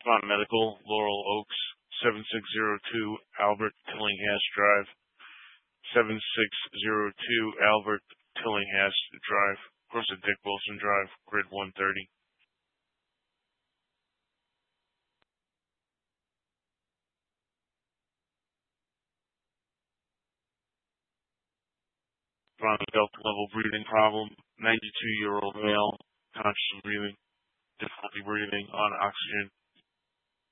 Font Medical, Laurel Oaks, 7602 Albert Tillinghast Drive, 7602 Albert Tillinghast Drive, of course at Dick Wilson Drive, grid 130. Chronic delta level breathing problem, 92-year-old male, conscious of breathing, difficulty breathing on oxygen.